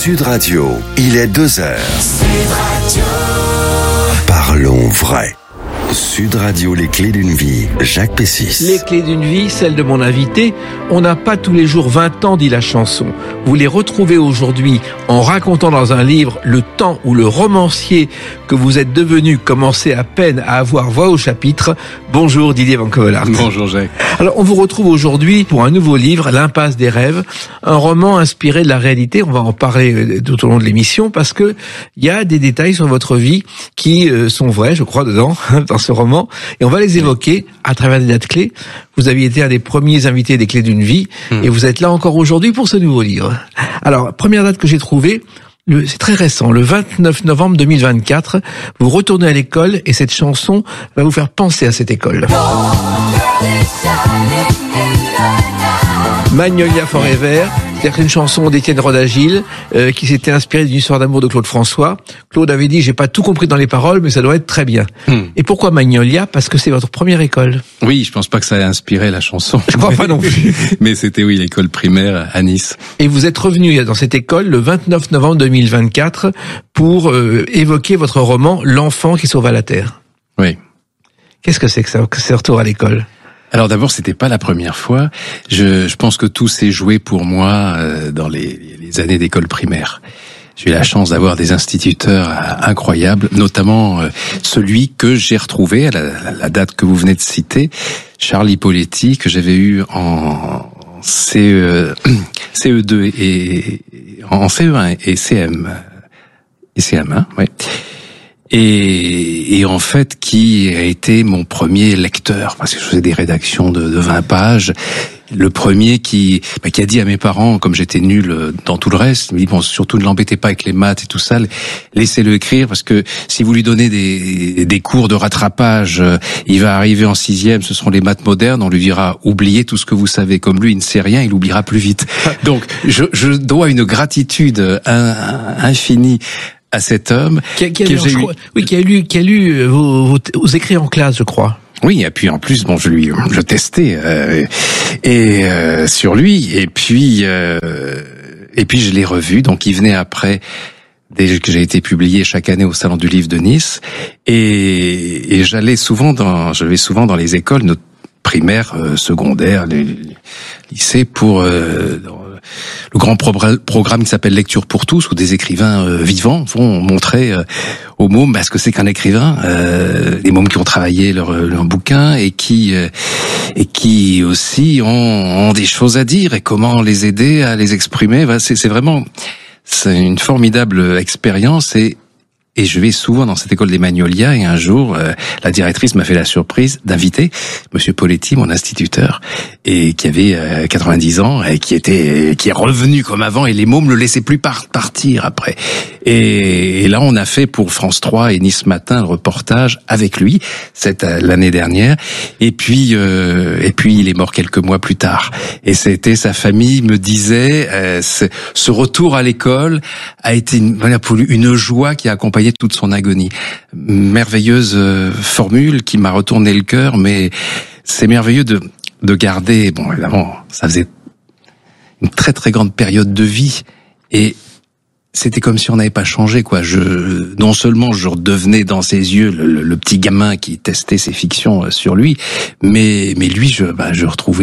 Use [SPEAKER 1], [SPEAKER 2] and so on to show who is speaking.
[SPEAKER 1] Sud Radio, il est 2h. Sud Radio. Parlons vrai. Sud Radio, les clés d'une vie, Jacques Pessis.
[SPEAKER 2] Les clés d'une vie, celle de mon invité. On n'a pas tous les jours 20 ans, dit la chanson. Vous les retrouvez aujourd'hui en racontant dans un livre le temps où le romancier que vous êtes devenu commençait à peine à avoir voix au chapitre. Bonjour Didier Van Covelart.
[SPEAKER 3] Bonjour Jacques.
[SPEAKER 2] Alors on vous retrouve aujourd'hui pour un nouveau livre, L'impasse des rêves, un roman inspiré de la réalité. On va en parler tout au long de l'émission parce que il y a des détails sur votre vie qui sont vrais, je crois, dedans, dans ce roman, et on va les évoquer à travers des dates clés. Vous aviez été un des premiers invités des clés d'une vie, et vous êtes là encore aujourd'hui pour ce nouveau livre. Alors, première date que j'ai trouvée, c'est très récent, le 29 novembre 2024, vous retournez à l'école et cette chanson va vous faire penser à cette école. Magnolia Forever, c'est une chanson d'Étienne Rodagil qui s'était inspirée d'une histoire d'amour de Claude François. Claude avait dit, j'ai pas tout compris dans les paroles, mais ça doit être très bien. Et pourquoi Magnolia? Parce que c'est votre première école.
[SPEAKER 3] Oui, je pense pas que ça ait inspiré la chanson.
[SPEAKER 2] Je crois pas non plus.
[SPEAKER 3] Mais c'était, oui, l'école primaire à Nice.
[SPEAKER 2] Et vous êtes revenu dans cette école le 29 novembre 2024 pour évoquer votre roman L'enfant qui sauva la Terre.
[SPEAKER 3] Oui.
[SPEAKER 2] Qu'est-ce que c'est que ça, ce retour à l'école?
[SPEAKER 3] Alors d'abord, c'était pas la première fois. Je pense que tout s'est joué pour moi dans les années d'école primaire. J'ai eu la chance d'avoir des instituteurs incroyables, notamment celui que j'ai retrouvé à la date que vous venez de citer, Charlie Poletti, que j'avais eu en CE2 et en CE1 et CM1, ouais. Et en fait, qui a été mon premier lecteur, parce que je faisais des rédactions de 20 pages. Le premier qui a dit à mes parents, comme j'étais nul dans tout le reste, il me dit, bon, surtout ne l'embêtez pas avec les maths et tout ça, laissez-le écrire, parce que si vous lui donnez des cours de rattrapage, il va arriver en 6e, ce seront les maths modernes, on lui dira, oubliez tout ce que vous savez. Comme lui, il ne sait rien, il oubliera plus vite. Donc, je dois une gratitude infinie à cet homme
[SPEAKER 2] qui a lu vos écrits en classe, je crois.
[SPEAKER 3] Oui, et puis en plus, bon, je testais sur lui, et puis je l'ai revu. Donc, il venait après, dès que j'ai été publié chaque année au Salon du Livre de Nice, et j'allais souvent dans les écoles primaires, secondaires, les lycées pour le grand programme qui s'appelle Lecture pour tous, où des écrivains vivants vont montrer aux mômes ce que c'est qu'un écrivain, les mômes qui ont travaillé leur bouquin et qui aussi ont des choses à dire et comment les aider à les exprimer. C'est une formidable expérience et je vais souvent dans cette école des Magnolias, et un jour, la directrice m'a fait la surprise d'inviter Monsieur Poletti, mon instituteur, et qui avait 90 ans, et qui est revenu comme avant, et les mômes le laissaient plus partir après. Et là, on a fait pour France 3 et Nice Matin le reportage avec lui, l'année dernière, et puis il est mort quelques mois plus tard. Et sa famille me disait, ce retour à l'école a été pour lui une joie qui a accompagné toute son agonie. Merveilleuse formule qui m'a retourné le cœur, mais c'est merveilleux de garder, bon, évidemment, ça faisait une très très grande période de vie, et c'était comme si on n'avait pas changé, quoi. Non seulement je redevenais dans ses yeux le petit gamin qui testait ses fictions sur lui, mais lui, je retrouvais